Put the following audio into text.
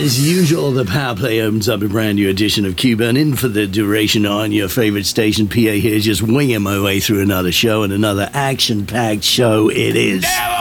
As usual, the Power Play opens up a brand new edition of Q-Burn in for the duration on your favorite station. PA here, just winging my way through another show and another action-packed show it is.